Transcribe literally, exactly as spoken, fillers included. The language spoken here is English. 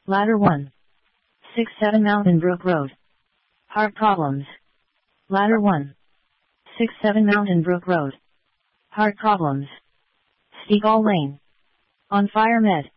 Ladder one. six seven Mountain Brook Road. Heart problems. Ladder one. six seven Mountain Brook Road. Heart problems. Stegall Lane. On Fire Med.